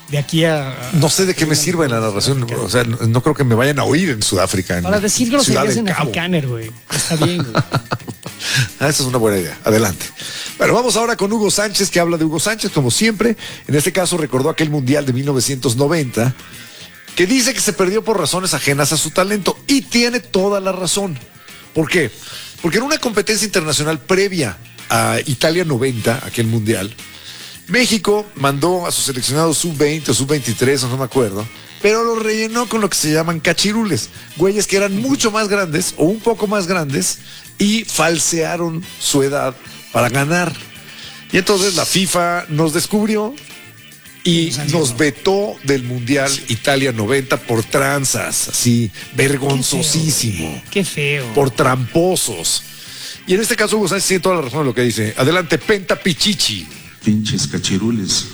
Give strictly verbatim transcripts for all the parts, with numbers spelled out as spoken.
de aquí a... a no sé de qué me sirve la narración, o sea, no, no creo que me vayan a oír en Sudáfrica. En Para decir groserías en Cabo. africáner, güey. Está bien, güey. Ah, esa es una buena idea. Adelante. Bueno, vamos ahora con Hugo Sánchez, que habla de Hugo Sánchez, como siempre. En este caso recordó aquel Mundial de mil novecientos noventa, que dice que se perdió por razones ajenas a su talento. Y tiene toda la razón. ¿Por qué? Porque en una competencia internacional previa a Italia noventa, aquel Mundial, México mandó a sus seleccionados sub veinte o sub veintitrés, o no me acuerdo, pero lo rellenó con lo que se llaman cachirules, güeyes que eran mucho más grandes o un poco más grandes y falsearon su edad para ganar. Y entonces la FIFA nos descubrió y nos vetó del Mundial Italia noventa por tranzas, así, vergonzosísimo. Qué feo. Qué feo. Por tramposos. Y en este caso Hugo Sánchez tiene toda la razón de lo que dice. Adelante, Penta Pichichi. Pinches cachirules.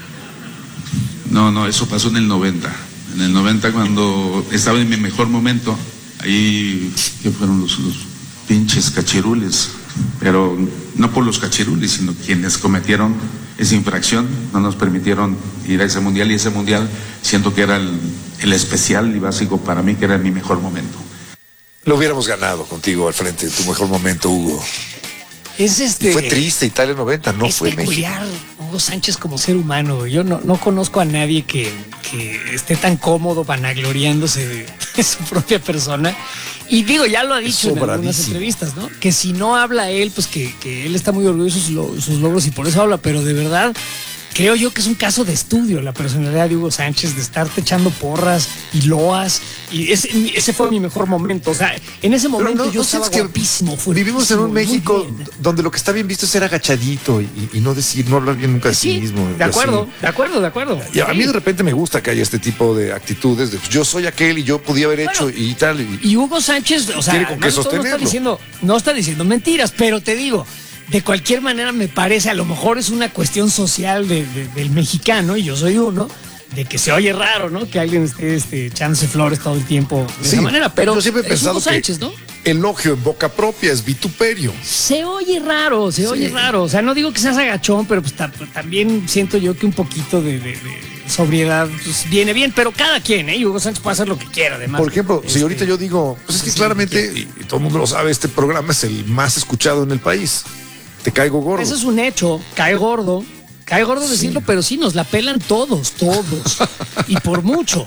No, no, eso pasó en el noventa. En el noventa, cuando estaba en mi mejor momento, ahí que fueron los, los pinches cachirules. Pero no por los cachirules, sino quienes cometieron esa infracción, no nos permitieron ir a ese mundial, y ese mundial siento que era el, el especial y básico para mí, que era mi mejor momento. Lo hubiéramos ganado contigo al frente de tu mejor momento, Hugo. Es este, fue triste Italia noventa, no es fue peculiar, México. Hugo Sánchez como ser humano. Yo no, no conozco a nadie que, que esté tan cómodo vanagloriándose de, de su propia persona. Y digo, ya lo ha dicho en algunas entrevistas, ¿no? Que si no habla él, pues que, que él está muy orgulloso de sus, lo, sus logros y por eso habla. Pero de verdad, creo yo que es un caso de estudio la personalidad de Hugo Sánchez, de estarte echando porras y loas. Y ese, ese fue mi mejor momento. O sea, en ese momento no, yo no estaba guapísimo. Vivimos en un México donde lo que está bien visto es ser agachadito y, y no decir, no hablar bien nunca de sí, sí mismo. De acuerdo, de acuerdo, de acuerdo. Y a sí. mí de repente me gusta que haya este tipo de actitudes de pues, yo soy aquel y yo podía haber hecho bueno, y tal. Y, y Hugo Sánchez, o sea, no, no, está diciendo, no está diciendo mentiras, pero te digo, de cualquier manera me parece, a lo mejor es una cuestión social de, de, del mexicano, y yo soy uno, de que se oye raro, ¿no? Que alguien esté este, echándose flores todo el tiempo de sí, esa manera, pero yo siempre he pensado Hugo Sánchez, que ¿no? elogio en boca propia es vituperio. Se oye raro, se sí. oye raro, o sea, no digo que seas agachón, pero pues también siento yo que un poquito de, de, de sobriedad pues, viene bien, pero cada quien, ¿eh? Hugo Sánchez puede hacer lo que quiera, además. Por ejemplo, este, si ahorita yo digo, pues es que claramente, y, y todo el mundo lo sabe, este programa es el más escuchado en el país. Te caigo gordo. Eso es un hecho, cae gordo. Cae gordo decirlo, sí. pero sí, nos la pelan todos, todos. Y por mucho.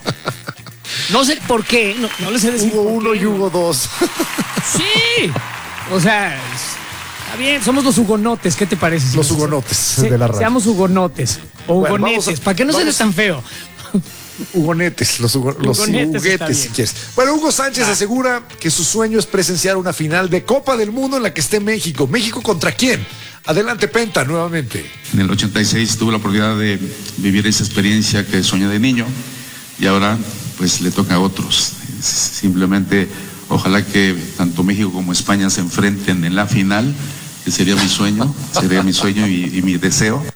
No sé por qué, no, no les sé decir. Hugo uno y Hugo dos. Sí. O sea, está bien, somos los hugonotes, ¿qué te parece? Si los hugonotes se, de la radio. Seamos hugonotes o bueno, hugonetes, para que no suene tan feo. Hugonetes, los, hugo, los juguetes, si quieres. Bueno, Hugo Sánchez ah. asegura que su sueño es presenciar una final de Copa del Mundo en la que esté México. ¿México contra quién? Adelante, Penta, nuevamente. En el ochenta y seis tuve la oportunidad de vivir esa experiencia que soñé de niño y ahora pues le toca a otros. Simplemente ojalá que tanto México como España se enfrenten en la final, que sería mi sueño, sería mi sueño y, y mi deseo.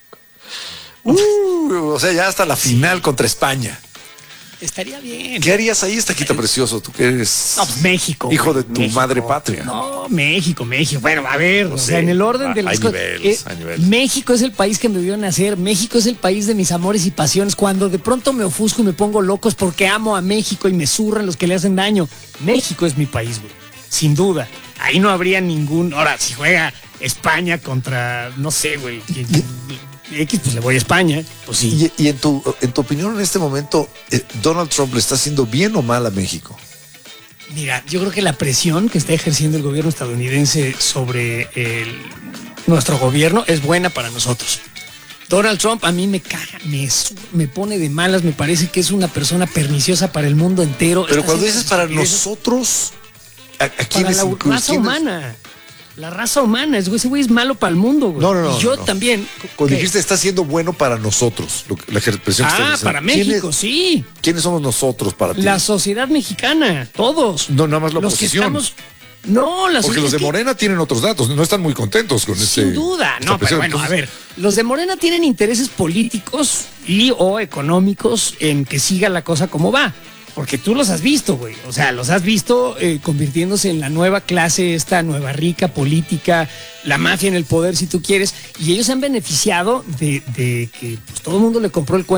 Uh, o sea, ya hasta la final contra España. Estaría bien. ¿Qué harías ahí, Taquito Precioso? Tú que eres no, pues México. Hijo de tu México. madre patria. No, México, México. Bueno, a ver, no o sé. sea, en el orden de las hay cosas. Niveles, eh, hay niveles. México es el país que me vio nacer. México es el país de mis amores y pasiones. Cuando de pronto me ofusco y me pongo loco es porque amo a México y me zurran los que le hacen daño. México es mi país, güey. Sin duda. Ahí no habría ningún. Ahora, si juega España contra, no sé, güey. X, pues le voy a España, pues sí. Y, y en tu en tu opinión en este momento, eh, ¿Donald Trump le está haciendo bien o mal a México? Mira, yo creo que la presión que está ejerciendo el gobierno estadounidense sobre el, nuestro gobierno es buena para nosotros. Donald Trump a mí me caga, me, me pone de malas, me parece que es una persona perniciosa para el mundo entero. Pero cuando dices para nosotros, ¿a, a quiénes para la raza humana? La raza humana, ese güey es malo para el mundo, güey. No, no, no. Y yo no. también. Cuando ¿qué? Dijiste está siendo bueno para nosotros, lo, la expresión ah, que está para México, sí. ¿Quiénes somos nosotros para ti? La sociedad mexicana, todos. No, nada más la los oposición. Que estamos, no, la Porque los de Morena que... tienen otros datos, no están muy contentos con este. Sin duda, no, pero bueno, Entonces... a ver, los de Morena tienen intereses políticos y o económicos en que siga la cosa como va. Porque tú los has visto, güey. O sea, los has visto eh, convirtiéndose en la nueva clase, esta nueva rica política, la mafia en el poder, si tú quieres. Y ellos se han beneficiado de, de que pues, todo el mundo le compró el cuento.